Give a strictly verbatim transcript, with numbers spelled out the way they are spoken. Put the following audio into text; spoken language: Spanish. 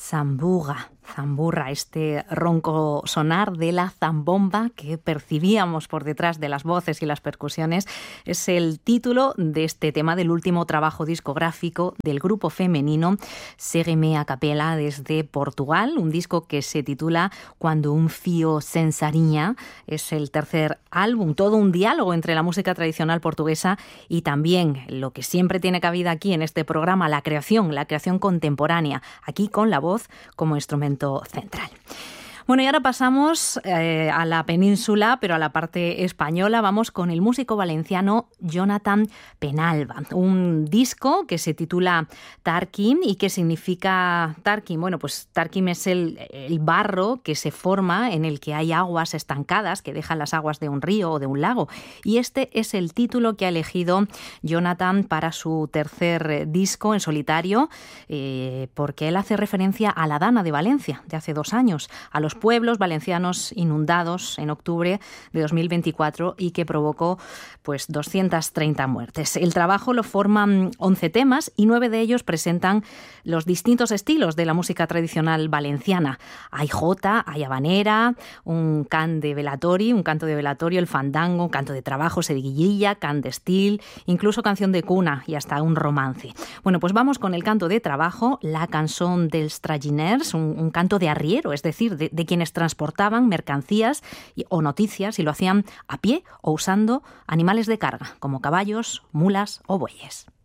Zamburra, zamburra, este ronco sonar de la zambomba que percibíamos por detrás de las voces y las percusiones, es el título de este tema del último trabajo discográfico del grupo femenino Ségueme a Capela desde Portugal, un disco que se titula Cuando un fío se ensariña. Es el tercer álbum, todo un diálogo entre la música tradicional portuguesa y también lo que siempre tiene cabida aquí en este programa, la creación, la creación contemporánea, aquí con la voz como instrumento central. Bueno, y ahora pasamos eh, a la península, pero a la parte española. Vamos con el músico valenciano Jonathan Penalva. Un disco que se titula Tarquim y que significa Tarquim. Bueno, pues Tarquim es el, el barro que se forma en el que hay aguas estancadas, que dejan las aguas de un río o de un lago. Y este es el título que ha elegido Jonathan para su tercer disco en solitario, eh, porque él hace referencia a la Dana de Valencia de hace dos años, a los pueblos valencianos inundados en octubre de dos mil veinticuatro y que provocó pues doscientas treinta muertes. El trabajo lo forman once temas y nueve de ellos presentan los distintos estilos de la música tradicional valenciana. Hay jota, hay habanera, un can de velatori, un canto de velatorio, el fandango, un canto de trabajo, seguillilla, can de estil, incluso canción de cuna y hasta un romance. Bueno, pues vamos con el canto de trabajo, la canción dels traginers, un, un canto de arriero, es decir, de, de quienes transportaban mercancías y, o noticias y lo hacían a pie o usando animales de carga, como caballos, mulas o bueyes.